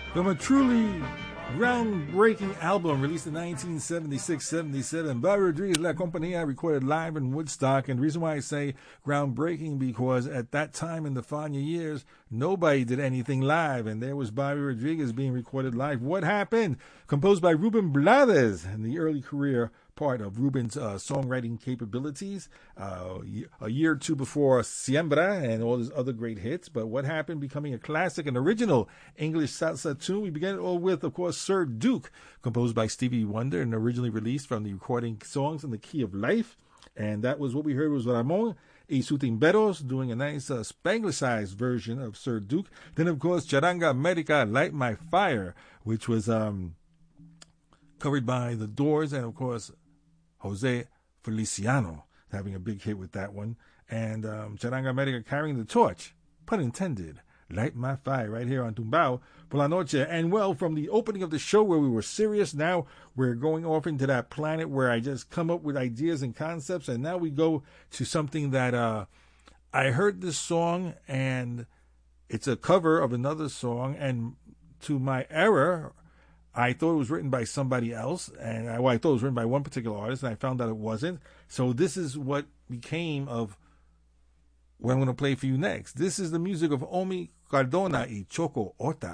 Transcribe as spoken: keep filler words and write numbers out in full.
From a truly groundbreaking album released in nineteen seventy-six seventy-seven, Bobby Rodriguez La Compañía recorded live in Woodstock. And the reason why I say groundbreaking, because at that time in the Fania years, nobody did anything live, and there was Bobby Rodriguez being recorded live. What happened? Composed by Ruben Blades in the early career part of Ruben's uh, songwriting capabilities, uh, a year or two before Siembra and all his other great hits. But what happened, becoming a classic and original English salsa tune? We began it all with, of course, Sir Duke, composed by Stevie Wonder and originally released from the recording Songs in the Key of Life. And that was what we heard was Ramon y sus Timberos doing a nice uh, Spanglicized version of Sir Duke. Then, of course, Charanga America, Light My Fire, which was um, covered by The Doors and, of course, Jose Feliciano having a big hit with that one. And um, Charanga America carrying the torch, pun intended, Light My Fire, right here on Tumbao por la Noche. And well, from the opening of the show where we were serious, now we're going off into that planet where I just come up with ideas and concepts. And now we go to something that uh, I heard this song, and it's a cover of another song. And to my error, I thought it was written by somebody else, and I, well, I thought it was written by one particular artist, and I found out it wasn't. So this is what became of what I'm going to play for you next. This is the music of Omi Cardona y Choco Ota.